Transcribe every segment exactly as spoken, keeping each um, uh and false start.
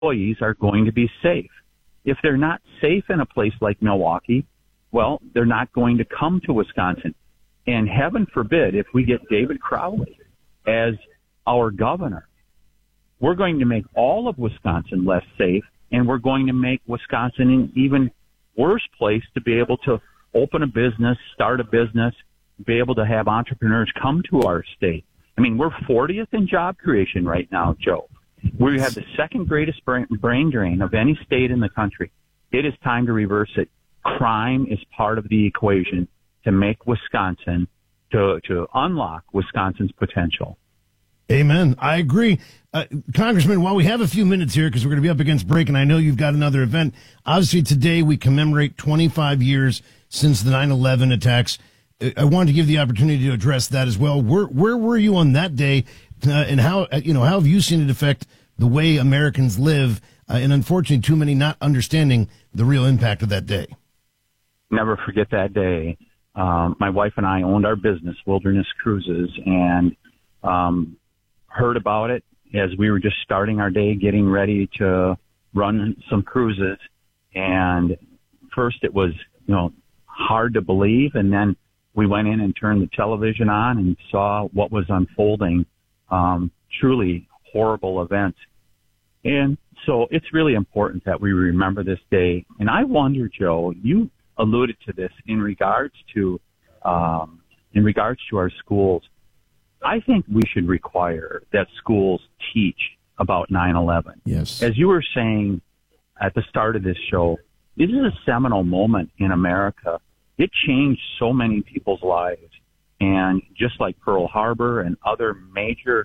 employees are going to be safe. If they're not safe in a place like Milwaukee, well, they're not going to come to Wisconsin. And heaven forbid, if we get David Crowley as our governor, we're going to make all of Wisconsin less safe, and we're going to make Wisconsin an even worse place to be able to open a business, start a business, be able to have entrepreneurs come to our state. I mean, we're fortieth in job creation right now, Joe. We have the second greatest brain, brain drain of any state in the country. It is time to reverse it. Crime is part of the equation to make Wisconsin, to, to unlock Wisconsin's potential. Amen. I agree. Uh, Congressman, while we have a few minutes here, because we're going to be up against break, and I know you've got another event, obviously today we commemorate twenty-five years since the nine eleven attacks. I wanted to give the opportunity to address that as well. Where where were you on that day, uh, and how you know how have you seen it affect the way Americans live, uh, and unfortunately too many not understanding the real impact of that day? Never forget that day. Um, my wife and I owned our business, Wilderness Cruises, and um, heard about it as we were just starting our day, getting ready to run some cruises. And first it was, you know, hard to believe. And then we went in and turned the television on and saw what was unfolding. Um, truly horrible events. And so it's really important that we remember this day. And I wonder, Joe, you alluded to this in regards to, um, in regards to our schools. I think we should require that schools teach about nine eleven. Yes. As you were saying at the start of this show, this is a seminal moment in America. It changed so many people's lives. And just like Pearl Harbor and other major,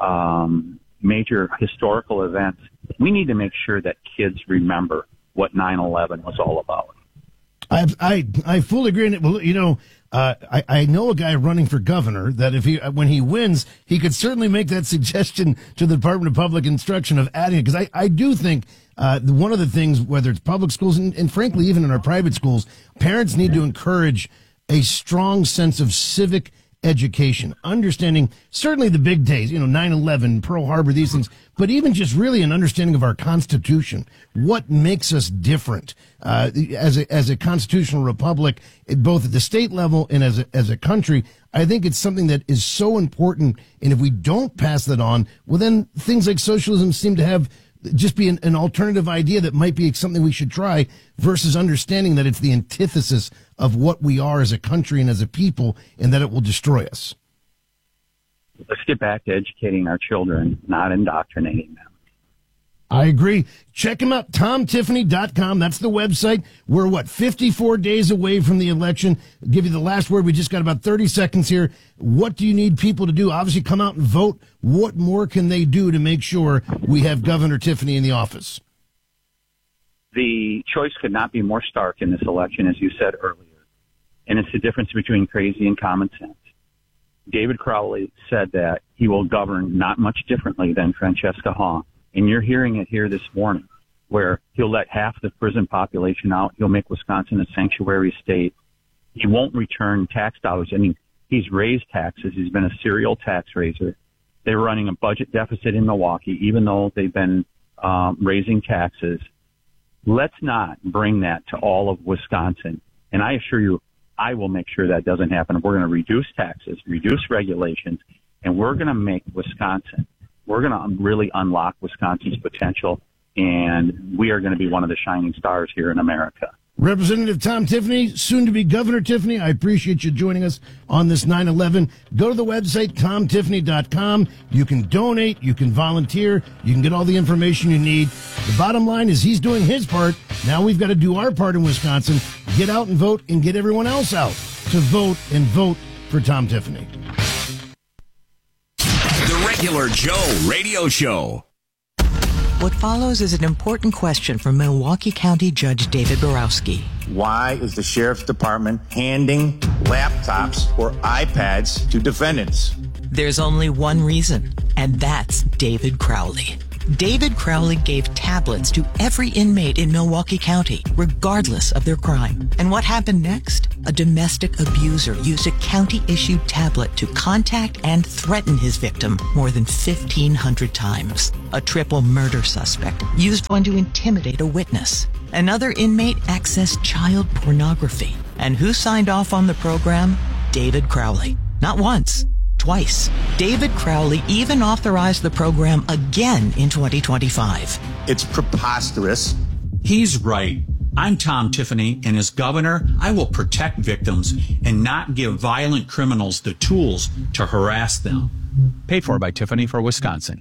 um, major historical events, we need to make sure that kids remember what nine eleven was all about. I I, I fully agree. And well, you know, uh, I, I know a guy running for governor that if he, when he wins, he could certainly make that suggestion to the Department of Public Instruction of adding it. Because I, I do think uh, one of the things, whether it's public schools and, and frankly, even in our private schools, parents need to encourage a strong sense of civic education, understanding certainly the big days, you know, nine eleven, Pearl Harbor, these things, but even just really an understanding of our Constitution, what makes us different uh, as a as a constitutional republic, both at the state level and as a, as a country. I think it's something that is so important, and if we don't pass that on, well, then things like socialism seem to have just be an, an alternative idea that might be something we should try, versus understanding that it's the antithesis of what we are as a country and as a people, and that it will destroy us. Let's get back to educating our children, not indoctrinating them. I agree. Check him out, tom tiffany dot com. That's the website. We're, what, fifty-four days away from the election. I'll give you the last word. We just got about thirty seconds here. What do you need people to do? Obviously, come out and vote. What more can they do to make sure we have Governor Tiffany in the office? The choice could not be more stark in this election, as you said earlier. And it's the difference between crazy and common sense. David Crowley said that he will govern not much differently than Francesca Haw. And you're hearing it here this morning, where he'll let half the prison population out. He'll make Wisconsin a sanctuary state. He won't return tax dollars. I mean, he's raised taxes. He's been a serial tax raiser. They're running a budget deficit in Milwaukee, even though they've been um, raising taxes. Let's not bring that to all of Wisconsin. And I assure you, I will make sure that doesn't happen. We're going to reduce taxes, reduce regulations, and we're going to make Wisconsin, we're going to really unlock Wisconsin's potential, and we are going to be one of the shining stars here in America. Representative Tom Tiffany, soon to be Governor Tiffany, I appreciate you joining us on this nine eleven. Go to the website, tom tiffany dot com. You can donate, you can volunteer, you can get all the information you need. The bottom line is he's doing his part. Now we've got to do our part in Wisconsin. Get out and vote, and get everyone else out to vote and vote for Tom Tiffany. The Regular Joe Radio Show. What follows is an important question from Milwaukee County Judge David Borowski. Why is the Sheriff's Department handing laptops or iPads to defendants? There's only one reason, and that's David Crowley. David Crowley gave tablets to every inmate in Milwaukee County, regardless of their crime. And what happened next? A domestic abuser used a county-issued tablet to contact and threaten his victim more than fifteen hundred times. A triple murder suspect used one to intimidate a witness. Another inmate accessed child pornography. And who signed off on the program? David Crowley. Not once, twice. David Crowley even authorized the program again in twenty twenty-five. It's preposterous. He's right. I'm Tom Tiffany, and as governor, I will protect victims and not give violent criminals the tools to harass them. Paid for by Tiffany for Wisconsin.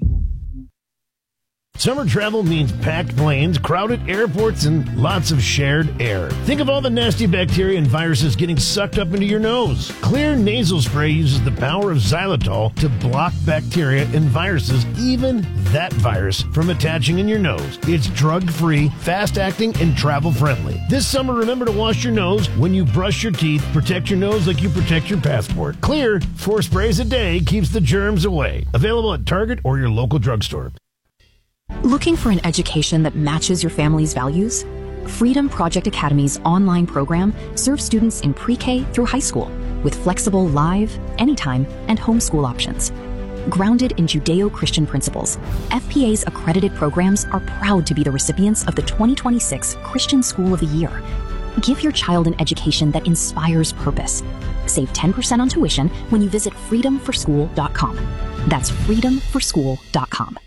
Summer travel means packed planes, crowded airports, and lots of shared air. Think of all the nasty bacteria and viruses getting sucked up into your nose. Clear nasal spray uses the power of xylitol to block bacteria and viruses, even that virus, from attaching in your nose. It's drug-free, fast-acting, and travel-friendly. This summer, remember to wash your nose when you brush your teeth. Protect your nose like you protect your passport. Clear, four sprays a day keeps the germs away. Available at Target or your local drugstore. Looking for an education that matches your family's values? Freedom Project Academy's online program serves students in pre-K through high school with flexible live, anytime, and homeschool options. Grounded in Judeo-Christian principles, F P A's accredited programs are proud to be the recipients of the twenty twenty-six Christian School of the Year. Give your child an education that inspires purpose. Save ten percent on tuition when you visit freedom for school dot com. That's freedom for school dot com.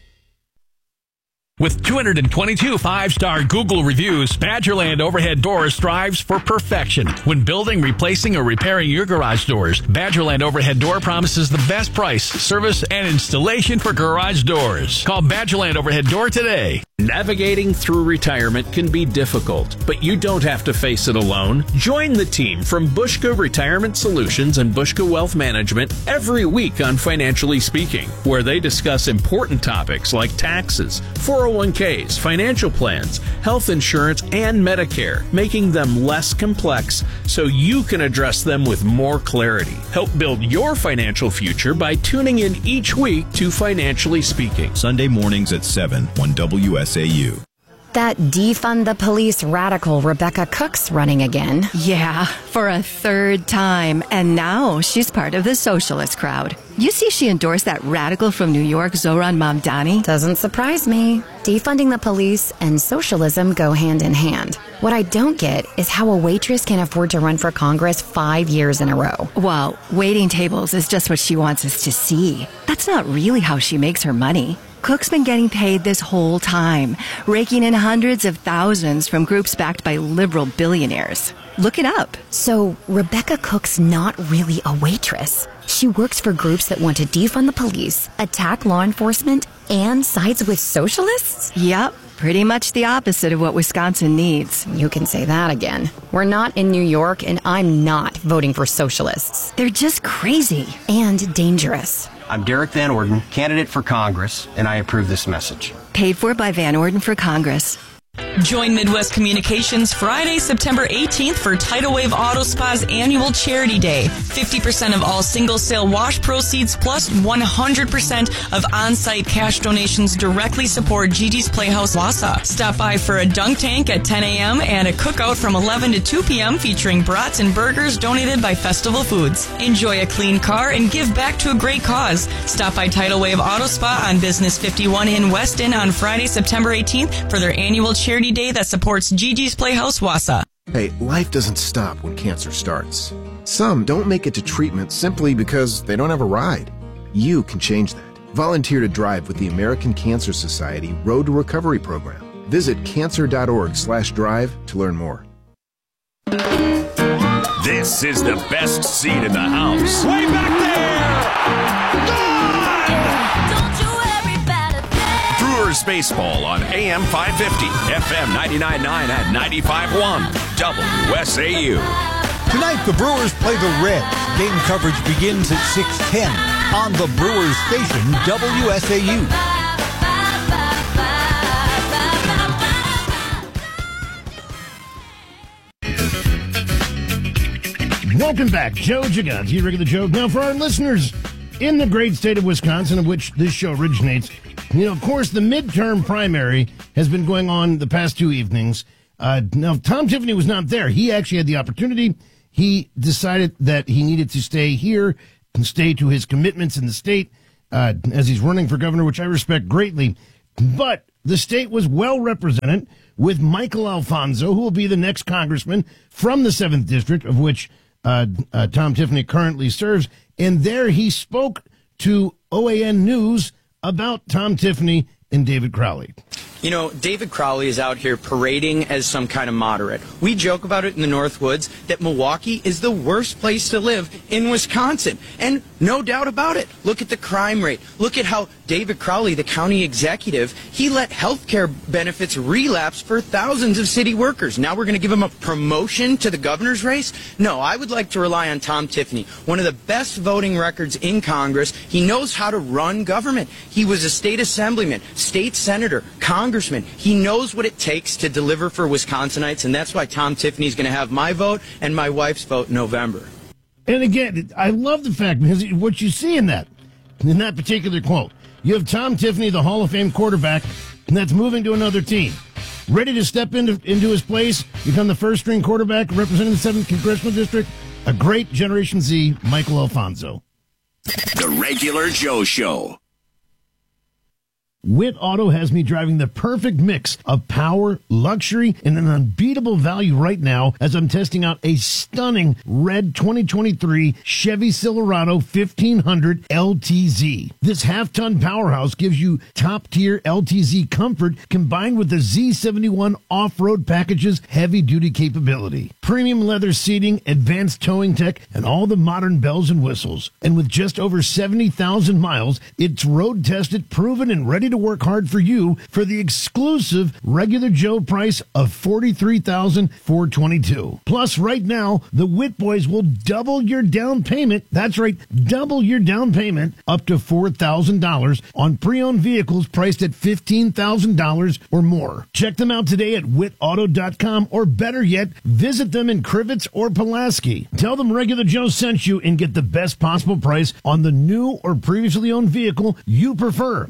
With two hundred twenty-two five-star Google reviews, Badgerland Overhead Doors strives for perfection. When building, replacing, or repairing your garage doors, Badgerland Overhead Door promises the best price, service, and installation for garage doors. Call Badgerland Overhead Door today. Navigating through retirement can be difficult, but you don't have to face it alone. Join the team from Bushka Retirement Solutions and Bushka Wealth Management every week on Financially Speaking, where they discuss important topics like taxes, four oh one k's, financial plans, health insurance, and Medicare, making them less complex so you can address them with more clarity. Help build your financial future by tuning in each week to Financially Speaking. Sunday mornings at seven on W S A U. That defund the police radical Rebecca Cook's running again. Yeah, for a third time. And now she's part of the socialist crowd. You see she endorsed that radical from New York, Zohran Mamdani? Doesn't surprise me. Defunding the police and socialism go hand in hand. What I don't get is how a waitress can afford to run for Congress five years in a row. Well, waiting tables is just what she wants us to see. That's not really how she makes her money. Cook's been getting paid this whole time, raking in hundreds of thousands from groups backed by liberal billionaires. Look it up. So Rebecca Cook's not really a waitress. She works for groups that want to defund the police, attack law enforcement, and sides with socialists? Yep, pretty much the opposite of what Wisconsin needs. You can say that again. We're not in New York, and I'm not voting for socialists. They're just crazy. And dangerous. I'm Derek Van Orden, candidate for Congress, and I approve this message. Paid for by Van Orden for Congress. Join Midwest Communications Friday, September eighteenth for Tidal Wave Auto Spa's annual Charity Day. fifty percent of all single-sale wash proceeds plus one hundred percent of on-site cash donations directly support Gigi's Playhouse Wausau. Stop by for a dunk tank at ten a.m. and a cookout from eleven to two p.m. featuring brats and burgers donated by Festival Foods. Enjoy a clean car and give back to a great cause. Stop by Tidal Wave Auto Spa on Business fifty-one in Weston on Friday, September eighteenth for their annual Charity Day that supports Gigi's Playhouse Wausau. Hey, life doesn't stop when cancer starts. Some don't make it to treatment simply because they don't have a ride. You can change that. Volunteer to drive with the American Cancer Society Road to Recovery program. Visit cancer.org slash drive to learn more. This is the best seat in the house. Way back there! Brewers baseball on A M five fifty, F M ninety-nine point nine at ninety-five point one, W S A U. Tonight, the Brewers play the Reds. Game coverage begins at six ten on the Brewers station, W S A U. Welcome back. Joe Gigante, regular Joe. Now, for our listeners in the great state of Wisconsin, of which this show originates, you know, of course, the midterm primary has been going on the past two evenings. Uh, now, Tom Tiffany was not there. He actually had the opportunity. He decided that he needed to stay here and stay to his commitments in the state uh, as he's running for governor, which I respect greatly. But the state was well represented with Michael Alfonso, who will be the next congressman from the seventh District, of which uh, uh, Tom Tiffany currently serves. And there he spoke to O A N News about Tom Tiffany and David Crowley. You know, David Crowley is out here parading as some kind of moderate. We joke about it in the North Woods that Milwaukee is the worst place to live in Wisconsin. And no doubt about it. Look at the crime rate. Look at how David Crowley, the county executive, he let health care benefits relapse for thousands of city workers. Now we're going to give him a promotion to the governor's race? No, I would like to rely on Tom Tiffany, one of the best voting records in Congress. He knows how to run government. He was a state assemblyman, state senator, congressman. He knows what it takes to deliver for Wisconsinites, and that's why Tom Tiffany is going to have my vote and my wife's vote in November. And again, I love the fact, because what you see in that, in that particular quote, you have Tom Tiffany, the Hall of Fame quarterback, and that's moving to another team, ready to step into, into his place, become the first-string quarterback representing the seventh Congressional District, a great Generation Z, Michael Alfonso. The Regular Joe Show. Witt Auto has me driving the perfect mix of power, luxury, and an unbeatable value right now as I'm testing out a stunning red twenty twenty-three Chevy Silverado fifteen hundred L T Z. This half-ton powerhouse gives you top-tier L T Z comfort combined with the Z seventy-one off-road package's heavy-duty capability. Premium leather seating, advanced towing tech, and all the modern bells and whistles. And with just over seventy thousand miles, it's road-tested, proven, and ready to work hard for you for the exclusive Regular Joe price of forty-three thousand four hundred twenty-two dollars. Plus, right now, the Witt Boys will double your down payment. That's right, double your down payment up to four thousand dollars on pre-owned vehicles priced at fifteen thousand dollars or more. Check them out today at witt auto dot com, or better yet, visit them in Crivets or Pulaski. Tell them Regular Joe sent you and get the best possible price on the new or previously owned vehicle you prefer.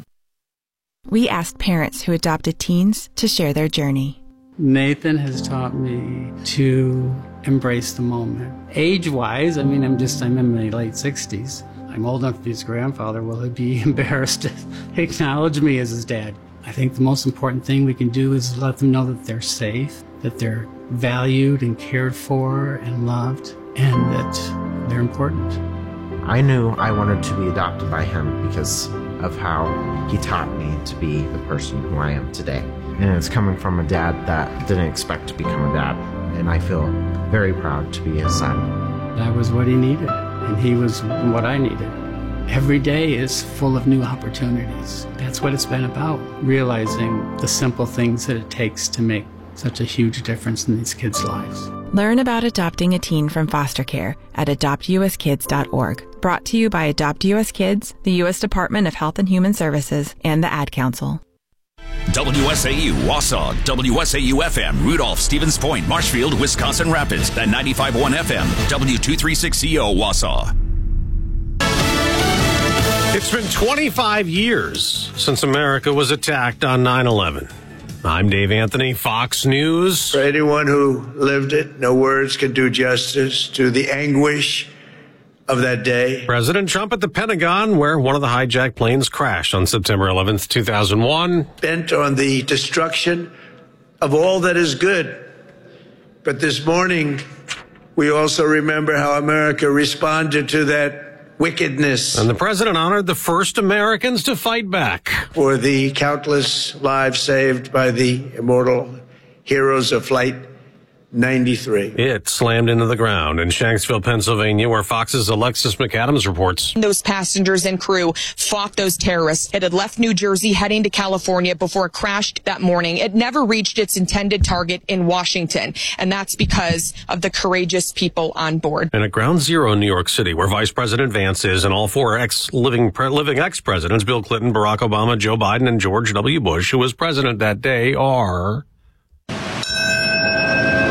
We asked parents who adopted teens to share their journey. Nathan has taught me to embrace the moment. Age-wise, I mean, I'm just, I'm in my late sixties. I'm old enough to be his grandfather. Will he be embarrassed to acknowledge me as his dad? I think the most important thing we can do is let them know that they're safe, that they're valued and cared for and loved, and that they're important. I knew I wanted to be adopted by him because of how he taught me to be the person who I am today. And it's coming from a dad that didn't expect to become a dad. And I feel very proud to be his son. That was what he needed, and he was what I needed. Every day is full of new opportunities. That's what it's been about, realizing the simple things that it takes to make such a huge difference in these kids' lives. Learn about adopting a teen from foster care at adopt u s kids dot org. Brought to you by Adopt U S Kids, the U S Department of Health and Human Services, and the Ad Council. W S A U, Wausau, W S A U F M, Rudolph, Stevens Point, Marshfield, Wisconsin Rapids, and ninety-five point one F M, W two thirty-six C O, Wausau. It's been twenty-five years since America was attacked on nine eleven. I'm Dave Anthony, Fox News. For anyone who lived it, no words can do justice to the anguish of that day. President Trump at the Pentagon, where one of the hijacked planes crashed on September eleventh, two thousand one. Bent on the destruction of all that is good. But this morning, we also remember how America responded to that wickedness. And the president honored the first Americans to fight back. For the countless lives saved by the immortal heroes of Flight ninety-three. It slammed into the ground in Shanksville, Pennsylvania, where Fox's Alexis McAdams reports. Those passengers and crew fought those terrorists. It had left New Jersey heading to California before it crashed that morning. It never reached its intended target in Washington, and that's because of the courageous people on board. And at Ground Zero in New York City, where Vice President Vance is, and all four ex-living living ex-presidents, Bill Clinton, Barack Obama, Joe Biden, and George W. Bush, who was president that day, are...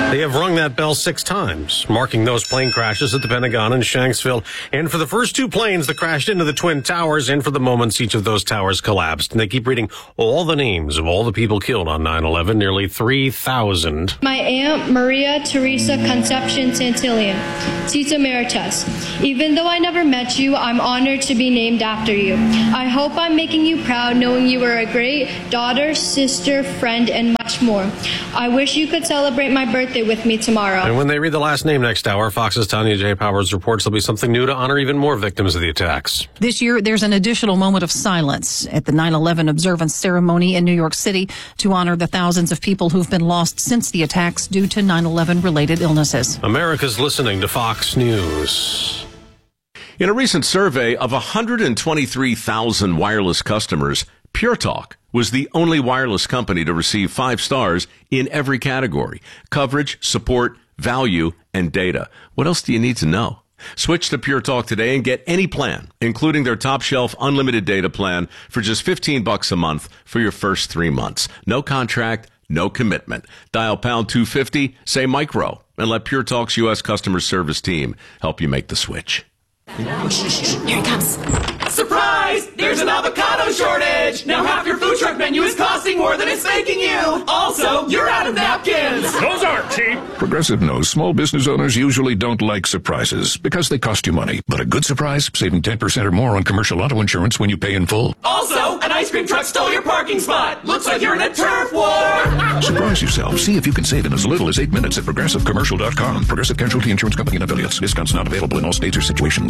They have rung that bell six times, marking those plane crashes at the Pentagon and Shanksville. And for the first two planes that crashed into the Twin Towers, and for the moments each of those towers collapsed. And they keep reading all the names of all the people killed on nine eleven, nearly three thousand. My Aunt Maria Teresa Concepcion Santillan, Tita Emeritus. Even though I never met you, I'm honored to be named after you. I hope I'm making you proud knowing you were a great daughter, sister, friend, and much more. I wish you could celebrate my birthday with me tomorrow. And when they read the last name next hour, Fox's Tanya J. Powers reports there'll be something new to honor even more victims of the attacks. This year, there's an additional moment of silence at the nine eleven observance ceremony in New York City to honor the thousands of people who've been lost since the attacks due to nine eleven related illnesses. America's listening to Fox News. In a recent survey of one hundred twenty-three thousand wireless customers, Pure Talk was the only wireless company to receive five stars in every category: coverage, support, value, and data. What else do you need to know? Switch to Pure Talk today and get any plan, including their top shelf unlimited data plan, for just fifteen bucks a month for your first three months. No contract, no commitment. Dial pound two fifty, say micro, and let Pure Talk's U S customer service team help you make the switch. Here he comes. Surprise! There's an avocado shortage! Now half your food truck menu is costing more than it's making you! Also, you're out of napkins! Those aren't cheap! Progressive knows small business owners usually don't like surprises because they cost you money. But a good surprise, saving ten percent or more on commercial auto insurance when you pay in full. Also, an ice cream truck stole your parking spot! Looks like you're in a turf war! Surprise yourself. See if you can save in as little as eight minutes at progressive commercial dot com. Progressive Casualty Insurance Company and affiliates. Discounts not available in all states or situations.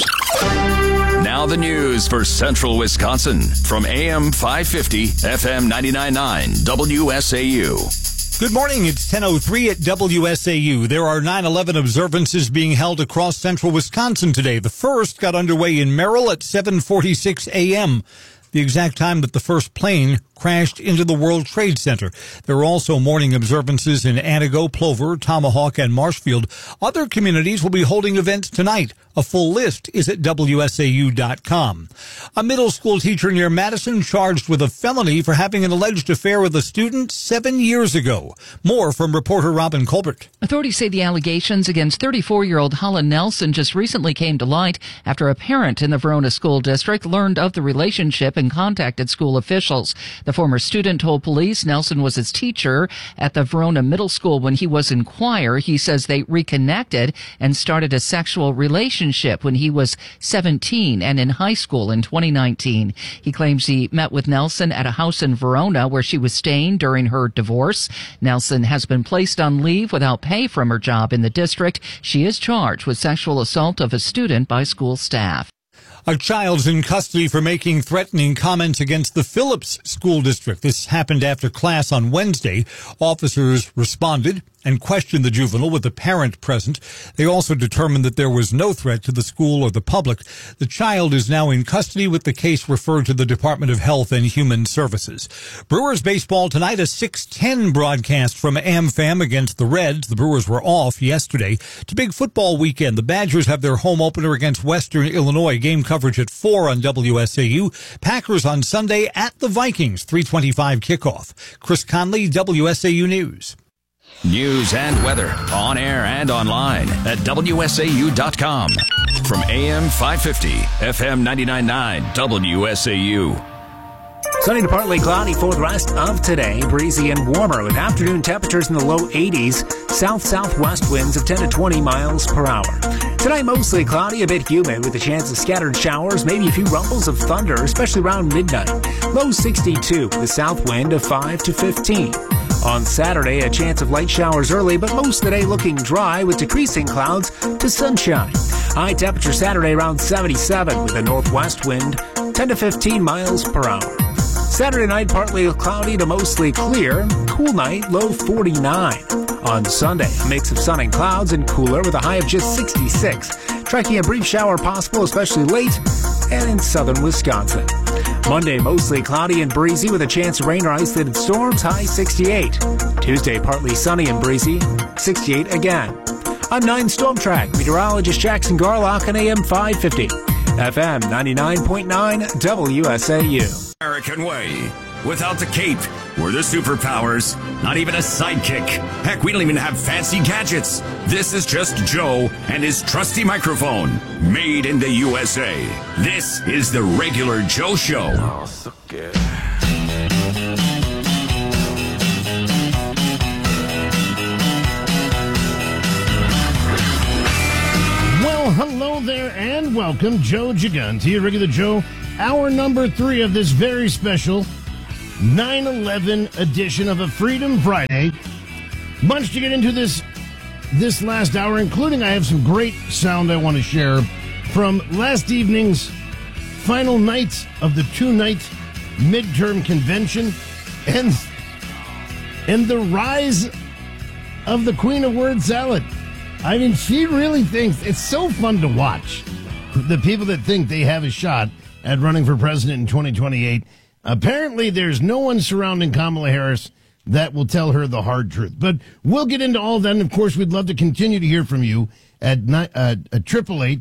Now the news for Central Wisconsin from A M five fifty, F M ninety-nine point nine, W S A U. Good morning. It's ten oh three at W S A U. There are nine eleven observances being held across central Wisconsin today. The first got underway in Merrill at seven forty-six a.m., the exact time that the first plane crashed into the World Trade Center. There are also morning observances in Antigo, Plover, Tomahawk, and Marshfield. Other communities will be holding events tonight. A full list is at W S A U dot com. A middle school teacher near Madison charged with a felony for having an alleged affair with a student seven years ago. More from reporter Robin Colbert. Authorities say the allegations against thirty-four-year-old Holland Nelson just recently came to light after a parent in the Verona School District learned of the relationship and contacted school officials. The former student told police Nelson was his teacher at the Verona Middle School when he was in choir. He says they reconnected and started a sexual relationship when he was seventeen and in high school in twenty nineteen. He claims he met with Nelson at a house in Verona where she was staying during her divorce. Nelson has been placed on leave without pay from her job in the district. She is charged with sexual assault of a student by school staff. A child's in custody for making threatening comments against the Phillips School District. This happened after class on Wednesday. Officers responded and questioned the juvenile with the parent present. They also determined that there was no threat to the school or the public. The child is now in custody with the case referred to the Department of Health and Human Services. Brewers baseball tonight, a six ten broadcast from AmFam against the Reds. The Brewers were off yesterday. It's a big football weekend. The Badgers have their home opener against Western Illinois. Game coverage at four on W S A U. Packers on Sunday at the Vikings, three twenty-five kickoff. Chris Conley, W S A U News. News and weather on air and online at W S A U dot com. From A M five fifty, F M ninety-nine point nine, W S A U. Sunny to partly cloudy for the rest of today. Breezy and warmer with afternoon temperatures in the low eighties. South-southwest winds of ten to twenty miles per hour. Tonight mostly cloudy, a bit humid with a chance of scattered showers, maybe a few rumbles of thunder, especially around midnight. Low sixty-two with a south wind of five to fifteen. On Saturday, a chance of light showers early, but most of the day looking dry with decreasing clouds to sunshine. High temperature Saturday around seventy-seven with a northwest wind ten to fifteen miles per hour. Saturday night, partly cloudy to mostly clear. Cool night, low forty-nine. On Sunday, a mix of sun and clouds and cooler with a high of just sixty-six. Tracking a brief shower possible, especially late and in southern Wisconsin. Monday, mostly cloudy and breezy with a chance of rain or isolated storms, high sixty-eight. Tuesday, partly sunny and breezy, sixty-eight again. I'm nine Storm Track meteorologist Jackson Garlock on A M five fifty, F M ninety-nine point nine, W S A U. American way. Without the cape We're the superpowers, not even a sidekick. Heck, we don't even have fancy gadgets. This is just Joe and his trusty microphone, made in the U S A. This is the Regular Joe Show. Oh, so good. Well, hello there and welcome, Joe Gigan, to your Regular Joe, hour number three of this very special nine eleven edition of a Freedom Friday. Much to get into this this last hour, including I have some great sound I want to share from last evening's final night of the two-night midterm convention and, and the rise of the Queen of Word Salad. I mean, she really thinks it's so fun to watch. The people that think they have a shot at running for president in twenty twenty-eight. Apparently, there's no one surrounding Kamala Harris that will tell her the hard truth. But we'll get into all that. And, of course, we'd love to continue to hear from you at triple eight.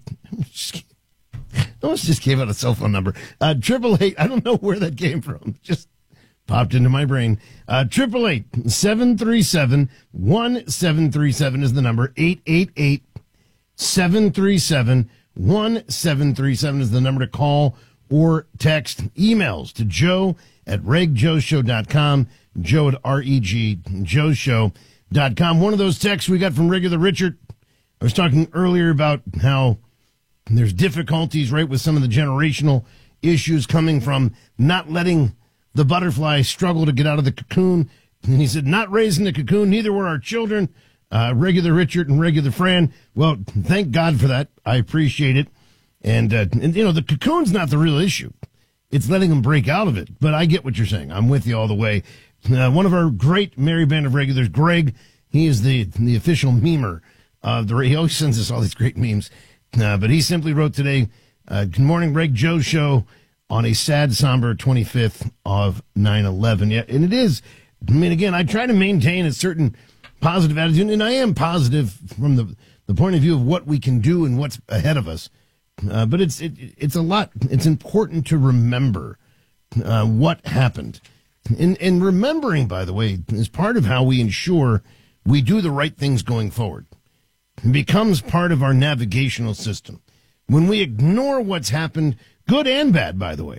I almost just gave out a cell phone number. Uh, triple eight. I don't know where that came from. Just popped into my brain. Uh, triple eight seven three seven one seven three seven is the number. Eight eight eight seven three seven one seven three seven is the number to call or text. Emails to Joe at reg joe show dot com, Joe at R E G joe show dot com. One of those texts we got from Regular Richard. I was talking earlier about how there's difficulties, right, with some of the generational issues coming from not letting the butterfly struggle to get out of the cocoon. And he said, not raising the cocoon, neither were our children. Uh, Regular Richard and Regular Fran. Well, thank God for that. I appreciate it. And, uh, and, you know, the cocoon's not the real issue. It's letting them break out of it. But I get what you're saying. I'm with you all the way. Uh, one of our great merry band of regulars, Greg, he is the the official memer. Uh, the, he always sends us all these great memes. Uh, but he simply wrote today, uh, good morning, Reg Joe Show on a sad, somber twenty-fifth of nine eleven. Yeah, and it is. I mean, again, I try to maintain a certain positive attitude, and I am positive from the, the point of view of what we can do and what's ahead of us. Uh, but it's it, it's a lot. It's important to remember uh, what happened. And, and remembering, by the way, is part of how we ensure we do the right things going forward. It becomes part of our navigational system. When we ignore what's happened, good and bad, by the way,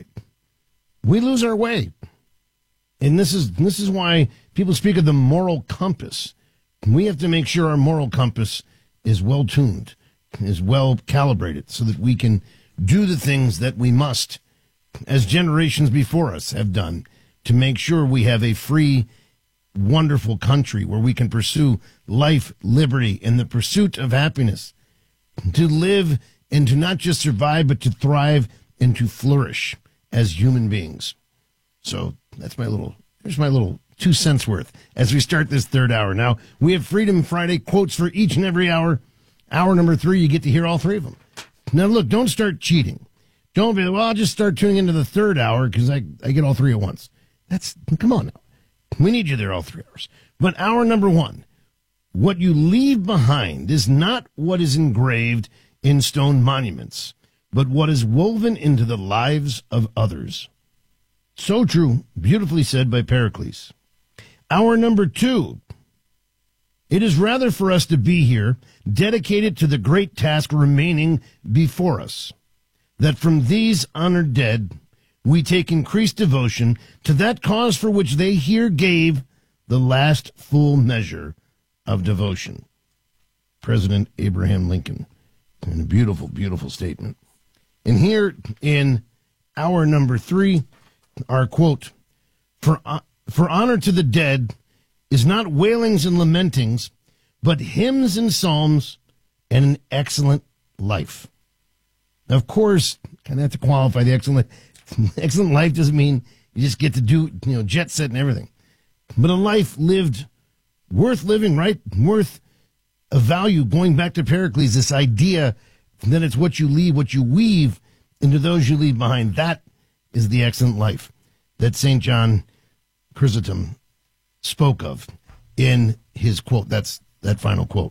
we lose our way. And this is this is why people speak of the moral compass. We have to make sure our moral compass is well tuned, is well calibrated, so that we can do the things that we must, as generations before us have done, to make sure we have a free, wonderful country where we can pursue life, liberty, and the pursuit of happiness, to live and to not just survive, but to thrive and to flourish as human beings. So that's my little, there's my little two cents worth as we start this third hour. Now, we have Freedom Friday quotes for each and every hour. Hour number three, you get to hear all three of them. Now, look, don't start cheating. Don't be, well, I'll just start tuning into the third hour because I, I get all three at once. That's, come on now. We need you there all three hours. But hour number one, what you leave behind is not what is engraved in stone monuments, but what is woven into the lives of others. So true, beautifully said by Pericles. Hour number two, it is rather for us to be here, dedicated to the great task remaining before us, that from these honored dead we take increased devotion to that cause for which they here gave the last full measure of devotion. President Abraham Lincoln. And a beautiful, beautiful statement. And here in hour number three, our quote, for, uh, for honor to the dead is not wailings and lamentings, but hymns and psalms and an excellent life. Now, of course, kind of have to qualify the excellent excellent life doesn't mean you just get to do, you know, jet set and everything. But a life lived worth living, right? Worth a value, going back to Pericles, this idea that it's what you leave, what you weave into those you leave behind. That is the excellent life that Saint John Chrysostom spoke of in his quote. That's that final quote.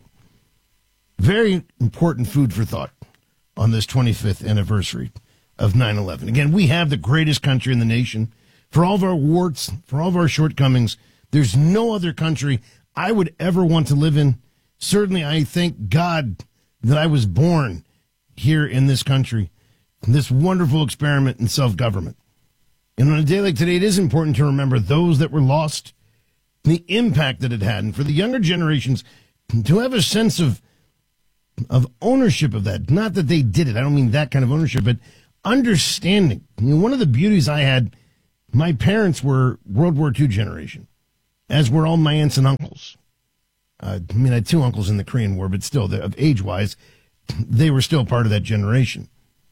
Very important food for thought on this twenty-fifth anniversary of nine eleven. Again, we have the greatest country in the nation. For all of our warts, for all of our shortcomings, there's no other country I would ever want to live in. Certainly, I thank God that I was born here in this country, this wonderful experiment in self-government. And on a day like today, it is important to remember those that were lost, the impact that it had, and for the younger generations to have a sense of of ownership of that. Not that they did it. I don't mean that kind of ownership, but understanding. You know, one of the beauties I had, my parents were World War Two generation, as were all my aunts and uncles. Uh, I mean, I had two uncles in the Korean War, but still, of age-wise, they were still part of that generation.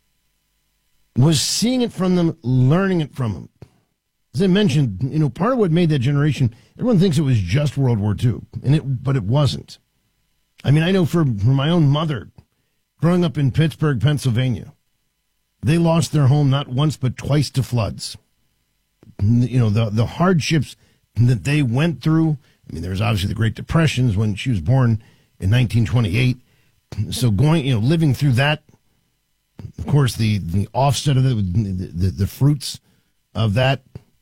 Was seeing it from them, learning it from them. As I mentioned, you know, part of what made that generation, everyone thinks it was just World War Two, and it, but it wasn't. I mean, I know for, for my own mother, growing up in Pittsburgh, Pennsylvania, they lost their home not once but twice to floods. You know, the the hardships that they went through. I mean, there was obviously the Great Depressions when she was born in nineteen twenty-eight. So going, you know, living through that, of course, the, the offset of it, the, the, the fruits of that,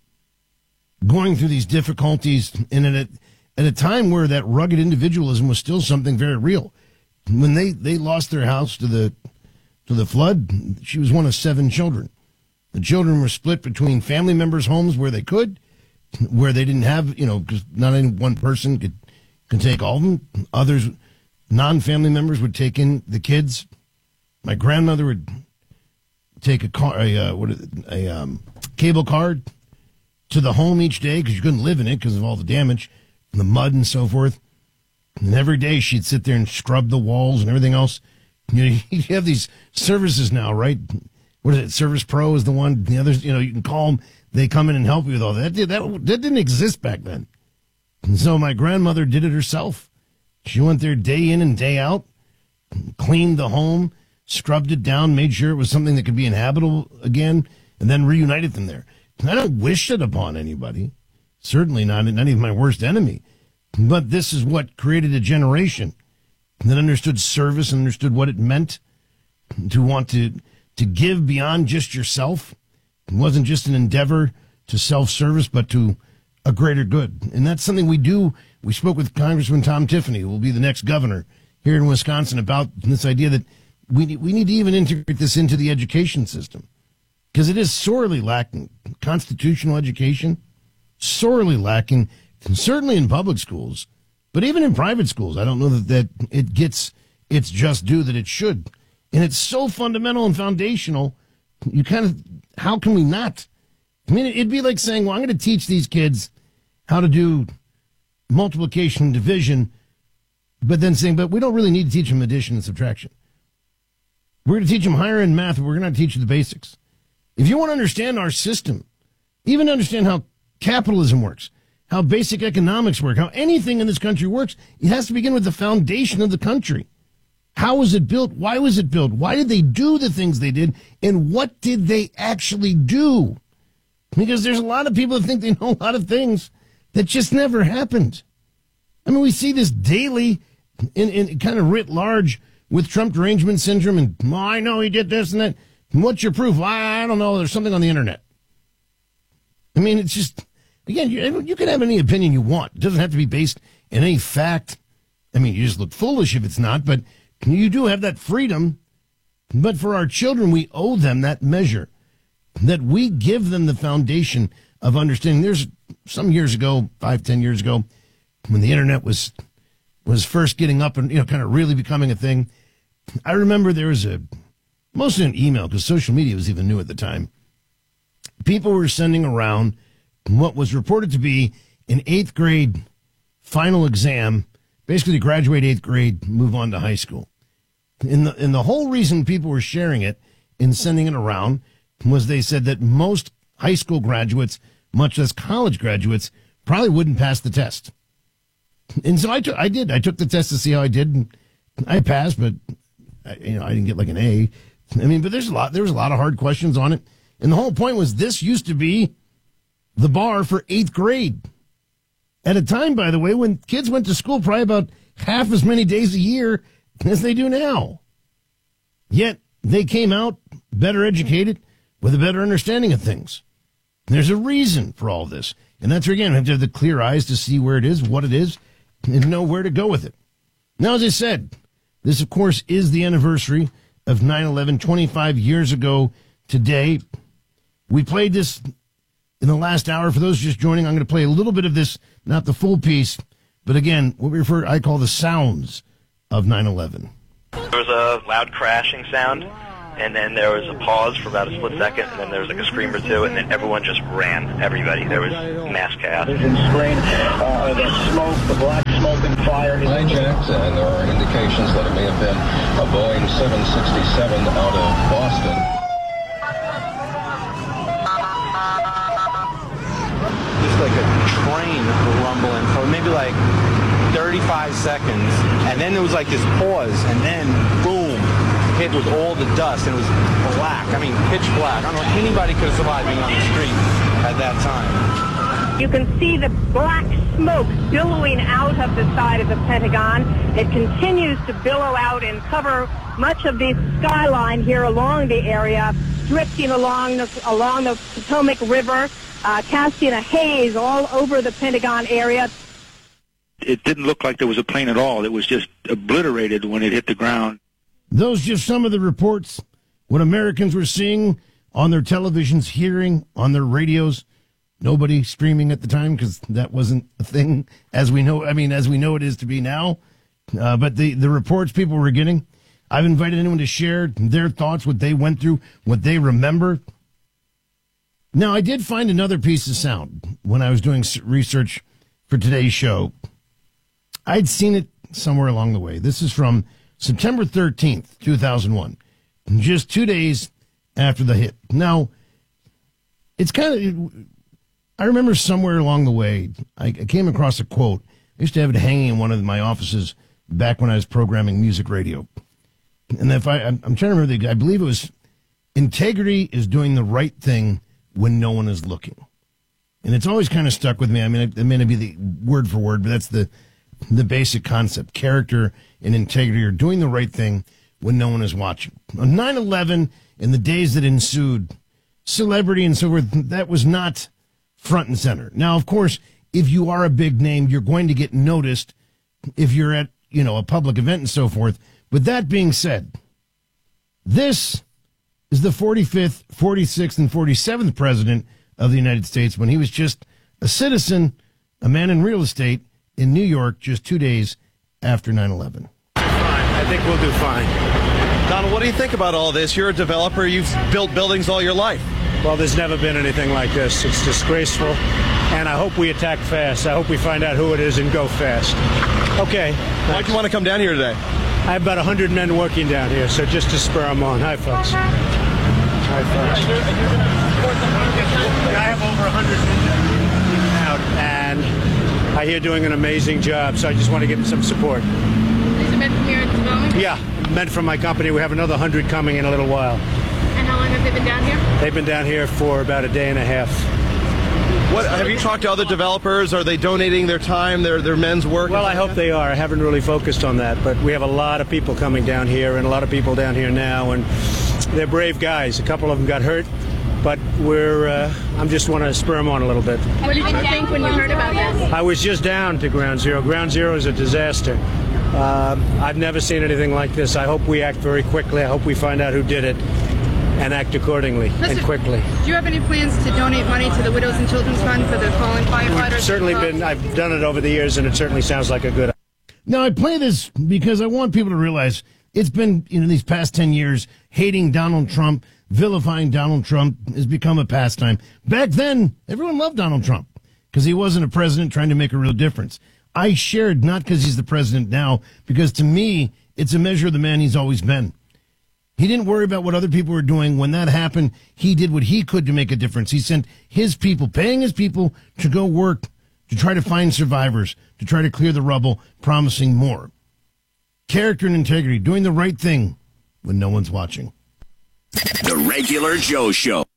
going through these difficulties, and at a, at a time where that rugged individualism was still something very real. When they, they lost their house to the to the flood, she was one of seven children. The children were split between family members' homes where they could, where they didn't have, you know, because not any one person could, could take all of them. Others, non-family members, would take in the kids. My grandmother would take a car, a, uh, what, a um, cable card to the home each day because you couldn't live in it because of all the damage, and the mud and so forth. And every day she'd sit there and scrub the walls and everything else. You know, you have these services now, right? What is it? Service Pro is the one. The others, you know, you can call them. They come in and help you with all that. That, that, that didn't exist back then. And so my grandmother did it herself. She went there day in and day out, cleaned the home, scrubbed it down, made sure it was something that could be inhabitable again, and then reunited them there. And I don't wish it upon anybody. Certainly not, not even my worst enemy. But this is what created a generation that understood service and understood what it meant to want to, to give beyond just yourself. It wasn't just an endeavor to self-service, but to a greater good. And that's something we do. We spoke with Congressman Tom Tiffany, who will be the next governor here in Wisconsin, about this idea that we, we need to even integrate this into the education system, because it is sorely lacking. Constitutional education, sorely lacking, certainly in public schools, but even in private schools. I don't know that, that it gets its just due that it should. And it's so fundamental and foundational. You kind of, how can we not? I mean, it'd be like saying, well, I'm going to teach these kids how to do multiplication and division, but then saying, but we don't really need to teach them addition and subtraction. We're going to teach them higher end math, but we're going to teach you the basics. If you want to understand our system, even understand how capitalism works, how basic economics work, how anything in this country works, it has to begin with the foundation of the country. How was it built? Why was it built? Why did they do the things they did? And what did they actually do? Because there's a lot of people that think they know a lot of things that just never happened. I mean, we see this daily in, in kind of writ large with Trump derangement syndrome, and well, I know he did this and that. And what's your proof? I, I don't know. There's something on the internet. I mean, it's just, again, you, you can have any opinion you want. It doesn't have to be based in any fact. I mean, you just look foolish if it's not, but you do have that freedom. But for our children, we owe them that measure, that we give them the foundation of understanding. There's some years ago, five, ten years ago, when the internet was was first getting up and, you know, kind of really becoming a thing. I remember there was a, mostly an email, because social media was even new at the time. People were sending around what was reported to be an eighth grade final exam, basically to graduate eighth grade, move on to high school. And the, and the whole reason people were sharing it and sending it around was they said that most high school graduates, much less college graduates, probably wouldn't pass the test. And so I, took, I did. I took the test to see how I did, and I passed, but I, you know, I didn't get like an A. I mean, but there's a lot. There was a lot of hard questions on it, and the whole point was this used to be the bar for eighth grade. At a time, by the way, when kids went to school probably about half as many days a year as they do now. Yet they came out better educated with a better understanding of things. There's a reason for all this. And that's where, again, we have to have the clear eyes to see where it is, what it is, and know where to go with it. Now, as I said, this, of course, is the anniversary of nine eleven, twenty-five years ago today. We played this in the last hour. For those just joining, I'm going to play a little bit of this, not the full piece, but again, what we refer, I call the sounds of nine eleven. There was a loud crashing sound, and then there was a pause for about a split second, and then there was like a scream or two, and then everyone just ran. Everybody. There was mass chaos. Screen, uh, the smoke, the black smoke and fire. Hijacked, and there are indications that it may have been a Boeing seven sixty-seven out of Boston. Just like a train rumbling for maybe like thirty-five seconds, and then there was like this pause, and then boom, hit with all the dust, and it was black. I mean, pitch black. I don't know if anybody could have survived being on the street at that time. You can see the black smoke billowing out of the side of the Pentagon. It continues to billow out and cover much of the skyline here along the area, drifting along the, along the Potomac River, uh, casting a haze all over the Pentagon area. It didn't look like there was a plane at all. It was just obliterated when it hit the ground. Those just some of the reports, what Americans were seeing on their televisions, hearing on their radios. Nobody streaming at the time because that wasn't a thing as we know. I mean, as we know it is to be now. Uh, but the, the reports people were getting, I've invited anyone to share their thoughts, what they went through, what they remember. Now, I did find another piece of sound when I was doing research for today's show. I'd seen it somewhere along the way. This is from September thirteenth, two thousand one, just two days after the hit. Now, it's kind of, I remember somewhere along the way, I came across a quote. I used to have it hanging in one of my offices back when I was programming music radio. And if I, I'm, I'm trying to remember, the, I believe it was, integrity is doing the right thing when no one is looking. And it's always kind of stuck with me. I mean, it, it may not be the word for word, but that's the the basic concept. Character and integrity are doing the right thing when no one is watching. On nine eleven and the days that ensued, celebrity and so forth, that was not front and center. Now, of course, if you are a big name, you're going to get noticed if you're at, you know, a public event and so forth. But that being said, this is the forty-fifth, forty-sixth, and forty-seventh president of the United States when he was just a citizen, a man in real estate in New York just two days after nine eleven. Fine. I think we'll do fine. Donald, what do you think about all this? You're a developer. You've built buildings all your life. Well, there's never been anything like this. It's disgraceful, and I hope we attack fast. I hope we find out who it is and go fast. Okay. Why'd you want to come down here today? I have about one hundred men working down here, so just to spur them on. Hi, folks. Hi, folks. I have over one hundred men out, and I hear doing an amazing job, so I just want to give them some support. These are men from here at the development? Yeah, men from my company. We have another one hundred coming in a little while. And how long have they been down here? They've been down here for about a day and a half. What, have you talked to other developers? Are they donating their time, their their men's work? Well, I hope they are. I haven't really focused on that, but we have a lot of people coming down here and a lot of people down here now, and they're brave guys. A couple of them got hurt, but we're, uh, I'm just want to spur them on a little bit. What did you think when you heard about this? I was just down to Ground Zero. Ground Zero is a disaster. Uh, I've never seen anything like this. I hope we act very quickly. I hope we find out who did it and act accordingly Listen, and quickly. Do you have any plans to donate money to the Widows and Children's Fund for the fallen firefighters? We've certainly been, I've done it over the years, and it certainly sounds like a good idea. Now, I play this because I want people to realize it's been, you know, these past ten years, hating Donald Trump, vilifying Donald Trump has become a pastime. Back then, everyone loved Donald Trump because he wasn't a president trying to make a real difference. I shared not because he's the president now, because to me, it's a measure of the man he's always been. He didn't worry about what other people were doing. When that happened, he did what he could to make a difference. He sent his people, paying his people to go work, to try to find survivors, to try to clear the rubble, promising more. Character and integrity, doing the right thing when no one's watching. The Regular Joe Show.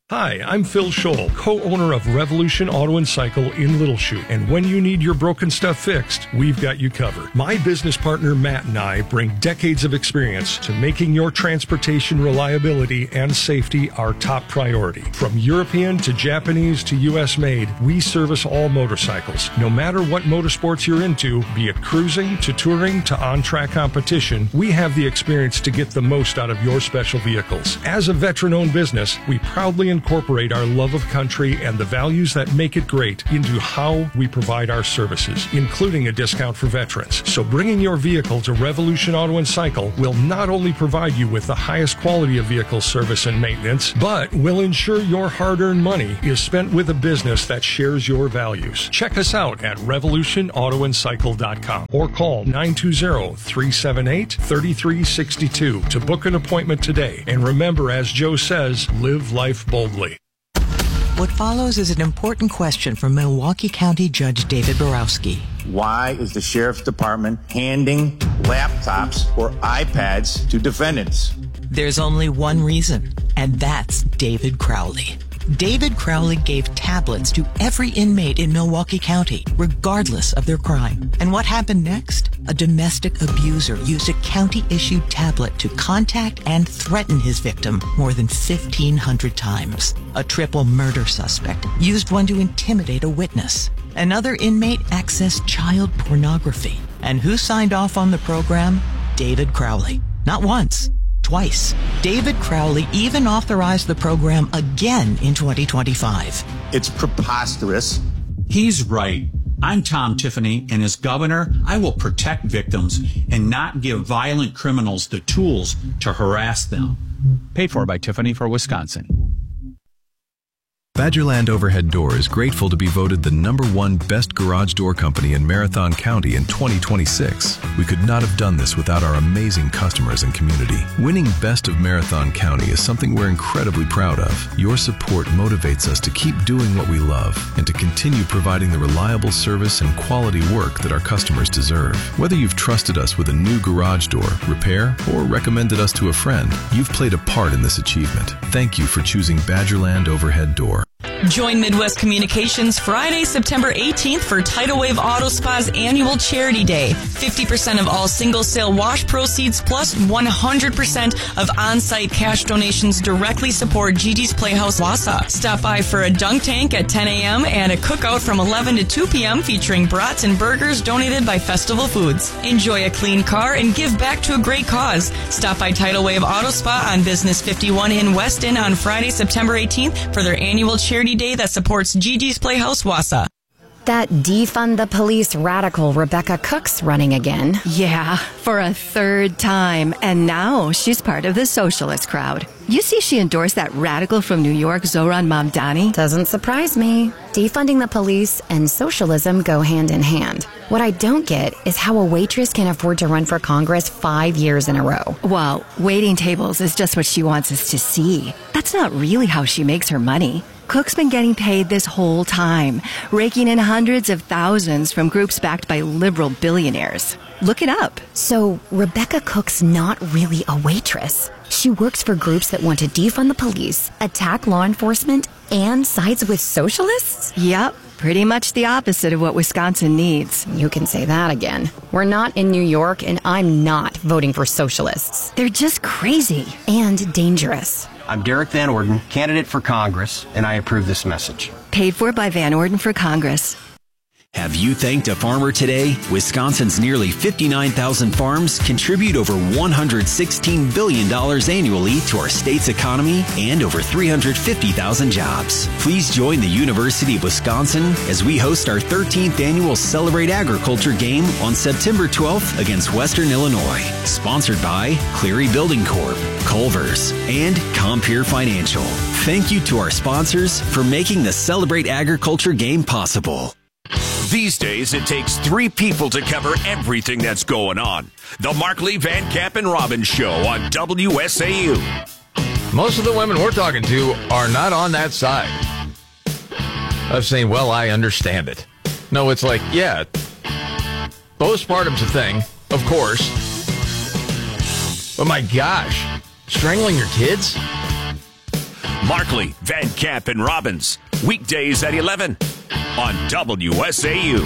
Hi, I'm Phil Scholl, co-owner of Revolution Auto and Cycle in Little Chute. And when you need your broken stuff fixed, we've got you covered. My business partner Matt and I bring decades of experience to making your transportation reliability and safety our top priority. From European to Japanese to U S made, we service all motorcycles. No matter what motorsports you're into, be it cruising to touring to on-track competition, we have the experience to get the most out of your special vehicles. As a veteran-owned business, we proudly incorporate our love of country and the values that make it great into how we provide our services, including a discount for veterans. So bringing your vehicle to Revolution Auto and Cycle will not only provide you with the highest quality of vehicle service and maintenance, but will ensure your hard-earned money is spent with a business that shares your values. Check us out at revolution auto and cycle dot com or call nine two zero, three seven eight, three three six two to book an appointment today. And remember, as Joe says, live life boldly. What follows is an important question from Milwaukee County Judge David Borowski. Why is the Sheriff's Department handing laptops or iPads to defendants? There's only one reason, and that's David Crowley. David Crowley gave tablets to every inmate in Milwaukee County, regardless of their crime. And what happened next? A domestic abuser used a county-issued tablet to contact and threaten his victim more than fifteen hundred times. A triple murder suspect used one to intimidate a witness. Another inmate accessed child pornography. And who signed off on the program? David Crowley. Not once. Twice. David Crowley even authorized the program again in twenty twenty-five. It's preposterous. He's right. I'm Tom Tiffany, and as governor, I will protect victims and not give violent criminals the tools to harass them. Paid for by Tiffany for Wisconsin. Badgerland Overhead Door is grateful to be voted the number one best garage door company in Marathon County in twenty twenty-six. We could not have done this without our amazing customers and community. Winning Best of Marathon County is something we're incredibly proud of. Your support motivates us to keep doing what we love and to continue providing the reliable service and quality work that our customers deserve. Whether you've trusted us with a new garage door, repair, or recommended us to a friend, you've played a part in this achievement. Thank you for choosing Badgerland Overhead Door. Join Midwest Communications Friday, September eighteenth for Tidal Wave Auto Spa's annual Charity Day. fifty percent of all single sale wash proceeds plus one hundred percent of on-site cash donations directly support Gigi's Playhouse Wausau. Stop by for a dunk tank at ten a.m. and a cookout from eleven to two p.m. featuring brats and burgers donated by Festival Foods. Enjoy a clean car and give back to a great cause. Stop by Tidal Wave Auto Spa on Business fifty-one in Weston on Friday, September eighteenth for their annual Charity Day that supports Gigi's Playhouse Wausau. That defund the police radical Rebecca Cook's running again. Yeah, for a third time. And now she's part of the socialist crowd. You see she endorsed that radical from New York, Zohran Mamdani? Doesn't surprise me. Defunding the police and socialism go hand in hand. What I don't get is how a waitress can afford to run for Congress five years in a row. Well, waiting tables is just what she wants us to see. That's not really how she makes her money. Cook's been getting paid this whole time, raking in hundreds of thousands from groups backed by liberal billionaires. Look it up. So, Rebecca Cook's not really a waitress. She works for groups that want to defund the police, attack law enforcement, and sides with socialists? Yep, pretty much the opposite of what Wisconsin needs. You can say that again. We're not in New York, and I'm not voting for socialists. They're just crazy. And dangerous. I'm Derek Van Orden, candidate for Congress, and I approve this message. Paid for by Van Orden for Congress. Have you thanked a farmer today? Wisconsin's nearly fifty-nine thousand farms contribute over one hundred sixteen billion dollars annually to our state's economy and over three hundred fifty thousand jobs. Please join the University of Wisconsin as we host our thirteenth annual Celebrate Agriculture game on September twelfth against Western Illinois. Sponsored by Cleary Building Corp, Culver's, and Compeer Financial. Thank you to our sponsors for making the Celebrate Agriculture game possible. These days, it takes three people to cover everything that's going on. The Markley, Van Camp, and Robbins Show on W S A U. Most of the women we're talking to are not on that side of saying, well, I understand it. No, it's like, yeah, postpartum's a thing, of course. But my gosh, strangling your kids? Markley, Van Camp, and Robbins. Weekdays at eleven on W S A U.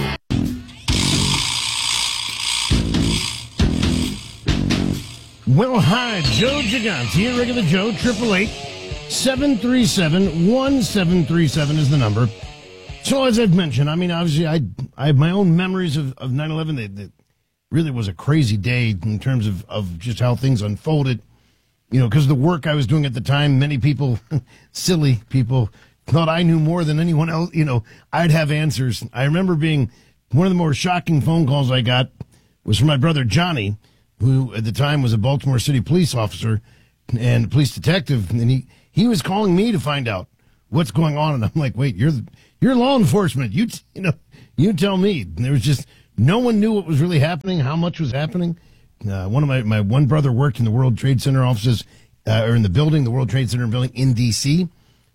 Well, hi, Joe Gigante here, regular Joe, eight eight eight, seven three seven, one seven three seven is the number. So as I've mentioned, I mean, obviously, I I have my own memories of, of nine eleven. It really was a crazy day in terms of, of just how things unfolded. You know, because the work I was doing at the time, many people, silly people, thought I knew more than anyone else. You know, I'd have answers. I remember being, one of the more shocking phone calls I got was from my brother Johnny, who at the time was a Baltimore City police officer and a police detective, and he, he was calling me to find out what's going on. And I'm like, wait, you're you're law enforcement. You you know, you tell me. And there was just, no one knew what was really happening, how much was happening. Uh, one of my, my one brother worked in the World Trade Center offices, uh, or in the building, the World Trade Center building in D C.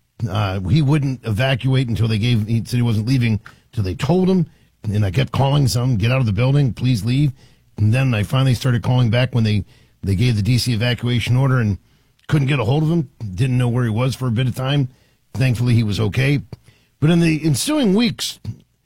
Uh, he wouldn't evacuate until they gave, he said he wasn't leaving till they told him. And I kept calling some, get out of the building, please leave. And then I finally started calling back when they, they gave the D C evacuation order and couldn't get a hold of him. Didn't know where he was for a bit of time. Thankfully, he was okay. But in the ensuing weeks,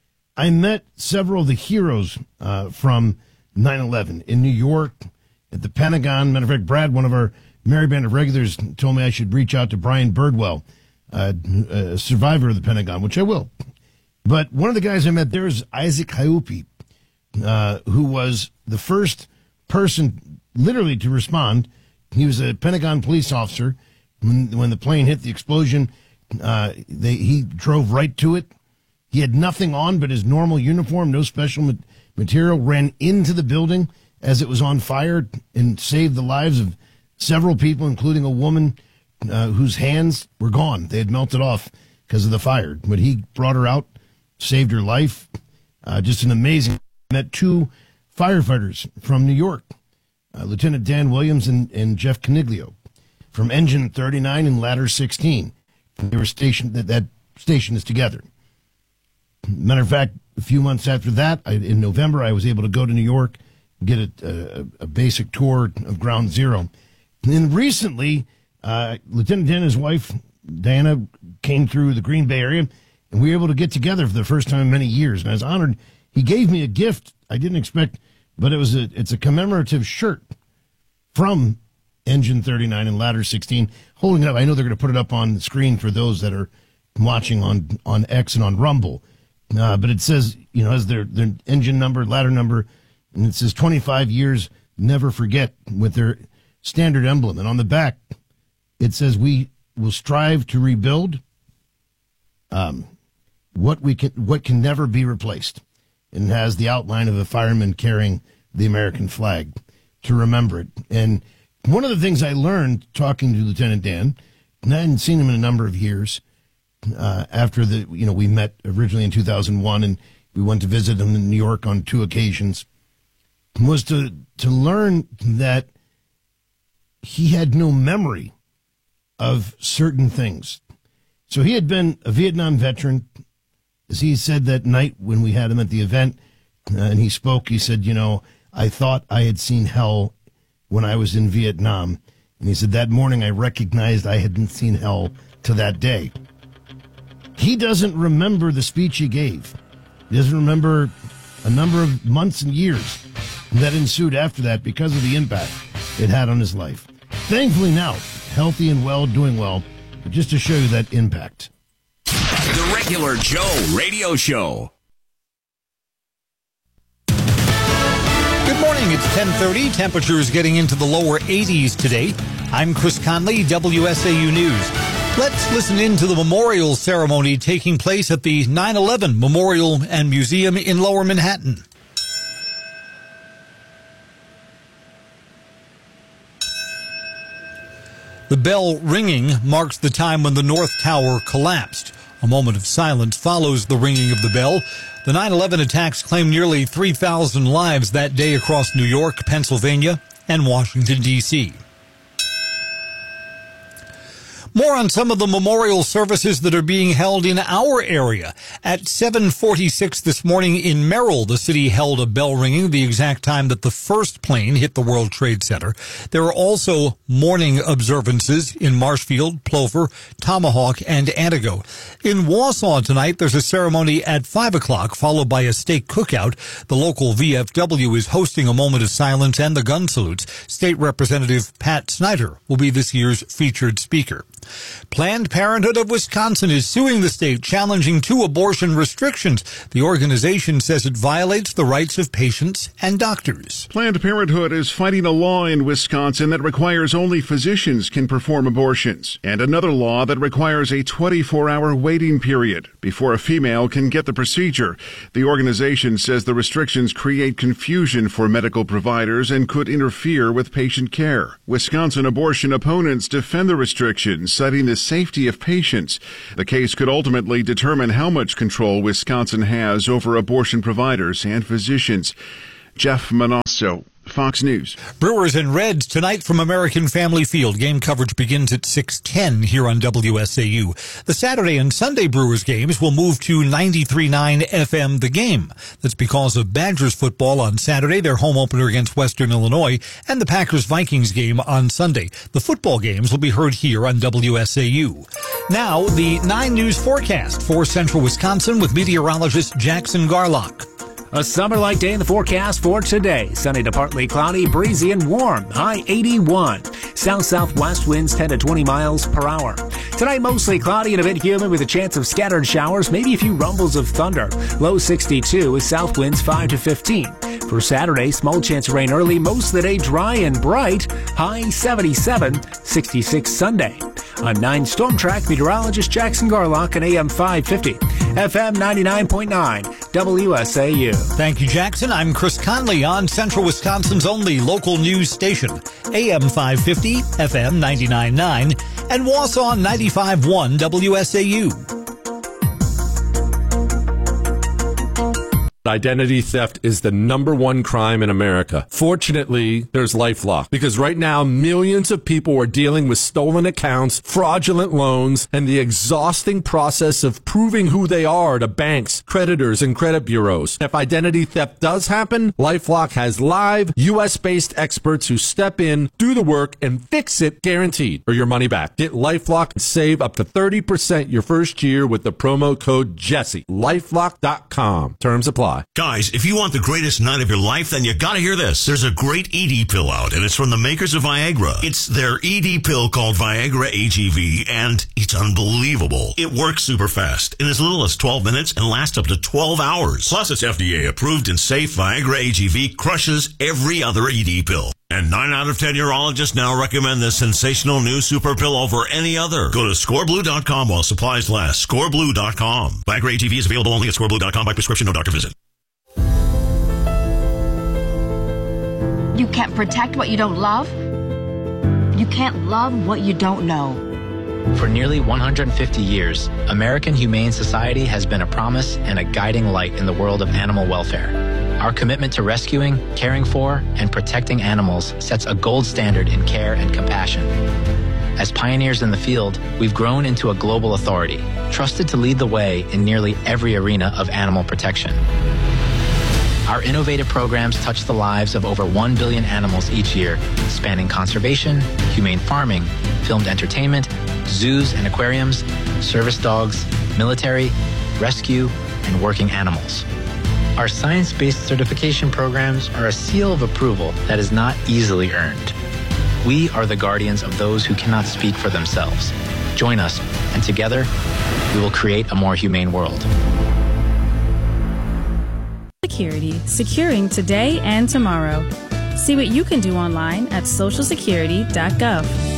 I met several of the heroes uh, from nine eleven in New York, at the Pentagon. Matter of fact, Brad, one of our Merry Band of Regulars, told me I should reach out to Brian Birdwell, uh, a survivor of the Pentagon, which I will. But one of the guys I met there is Isaac Haupi, uh, who was the first person literally to respond. He was a Pentagon police officer. When, when the plane hit the explosion, uh, they, he drove right to it. He had nothing on but his normal uniform, no special ma- material, ran into the building as it was on fire and saved the lives of several people, including a woman uh, whose hands were gone. They had melted off because of the fire. But he brought her out, saved her life. Uh, just an amazing. Met two firefighters from New York, uh, Lieutenant Dan Williams and, and Jeff Caniglio from Engine thirty-nine and Ladder sixteen. They were stationed, that, that station is together. Matter of fact, a few months after that, I, in November, I was able to go to New York, get a, a, a basic tour of Ground Zero. And then recently, uh, Lieutenant Dan and his wife, Diana, came through the Green Bay area, and we were able to get together for the first time in many years. And I was honored. He gave me a gift I didn't expect, but it was a it's a commemorative shirt from Engine thirty-nine and Ladder sixteen. Holding it up, I know they're going to put it up on the screen for those that are watching on, on X and on Rumble. Uh, but it says, you know, has their, their engine number, ladder number, and it says twenty-five years, never forget, with their standard emblem. And on the back, it says, we will strive to rebuild um, what we can, what can never be replaced. And has the outline of a fireman carrying the American flag to remember it. And one of the things I learned talking to Lieutenant Dan, and I hadn't seen him in a number of years, Uh, after the, you know, we met originally in two thousand one and we went to visit him in New York on two occasions, was to, to learn that he had no memory of certain things. So he had been a Vietnam veteran. As he said that night when we had him at the event, uh, and he spoke, he said, you know, I thought I had seen hell when I was in Vietnam. And he said that morning I recognized I hadn't seen hell to that day. He doesn't remember the speech he gave. He doesn't remember a number of months and years that ensued after that because of the impact it had on his life. Thankfully now, healthy and well, doing well, but just to show you that impact. The Regular Joe Radio Show. Good morning. It's ten thirty. Temperatures getting into the lower eighties today. I'm Chris Conley, W S A U News. Let's listen in to the memorial ceremony taking place at the nine eleven Memorial and Museum in Lower Manhattan. The bell ringing marks the time when the North Tower collapsed. A moment of silence follows the ringing of the bell. The nine eleven attacks claimed nearly three thousand lives that day across New York, Pennsylvania, and Washington, D C More on some of the memorial services that are being held in our area. At seven forty-six this morning in Merrill, the city held a bell ringing the exact time that the first plane hit the World Trade Center. There are also morning observances in Marshfield, Plover, Tomahawk, and Antigo. In Wausau tonight, there's a ceremony at five o'clock, followed by a steak cookout. The local V F W is hosting a moment of silence and the gun salutes. State Representative Pat Snyder will be this year's featured speaker. Planned Parenthood of Wisconsin is suing the state, challenging two abortion restrictions. The organization says it violates the rights of patients and doctors. Planned Parenthood is fighting a law in Wisconsin that requires only physicians can perform abortions, and another law that requires a twenty-four hour waiting period before a female can get the procedure. The organization says the restrictions create confusion for medical providers and could interfere with patient care. Wisconsin abortion opponents defend the restrictions, citing the safety of patients. The case could ultimately determine how much control Wisconsin has over abortion providers and physicians. Jeff Manasso, Fox News. Brewers and Reds tonight from American Family Field. Game coverage begins at six ten here on W S A U. The Saturday and Sunday Brewers games will move to ninety-three point nine F M The Game. That's because of Badgers football on Saturday, their home opener against Western Illinois, and the Packers-Vikings game on Sunday. The football games will be heard here on W S A U. Now, the nine News forecast for central Wisconsin with meteorologist Jackson Garlock. A summer-like day in the forecast for today. Sunny to partly cloudy, breezy and warm. High eighty-one. South-southwest winds ten to twenty miles per hour. Tonight, mostly cloudy and a bit humid with a chance of scattered showers, maybe a few rumbles of thunder. Low sixty-two with south winds five to fifteen. For Saturday, small chance of rain early, most of the day dry and bright. High seventy-seven, sixty-six Sunday. On nine Storm Track, meteorologist Jackson Garlock on A M five fifty. F M ninety-nine point nine, W S A U. Thank you, Jackson. I'm Chris Conley on Central Wisconsin's only local news station, A M five fifty, F M ninety-nine point nine, and Wausau ninety-five point one W S A U. Identity theft is the number one crime in America. Fortunately, there's LifeLock, because right now millions of people are dealing with stolen accounts, fraudulent loans, and the exhausting process of proving who they are to banks, creditors, and credit bureaus. If identity theft does happen, LifeLock has live U S-based experts who step in, do the work, and fix it guaranteed, or your money back. Get LifeLock and save up to thirty percent your first year with the promo code Jesse. LifeLock dot com. Terms apply. Guys, if you want the greatest night of your life, then you gotta hear this. There's a great E D pill out, and it's from the makers of Viagra. It's their E D pill called Viagra A G V, and it's unbelievable. It works super fast, in as little as twelve minutes, and lasts up to twelve hours. Plus, it's F D A approved and safe. Viagra A G V crushes every other E D pill. And nine out of ten urologists now recommend this sensational new super pill over any other. Go to score blue dot com while supplies last. score blue dot com. Viagra A G V is available only at score blue dot com by prescription, no doctor visit. You can't protect what you don't love. You can't love what you don't know. For nearly one hundred fifty years, American Humane Society has been a promise and a guiding light in the world of animal welfare. Our commitment to rescuing, caring for, and protecting animals sets a gold standard in care and compassion. As pioneers in the field, we've grown into a global authority, trusted to lead the way in nearly every arena of animal protection. Our innovative programs touch the lives of over one billion animals each year, spanning conservation, humane farming, filmed entertainment, zoos and aquariums, service dogs, military, rescue, and working animals. Our science-based certification programs are a seal of approval that is not easily earned. We are the guardians of those who cannot speak for themselves. Join us, and together, we will create a more humane world. Security, securing today and tomorrow. See what you can do online at social security dot gov.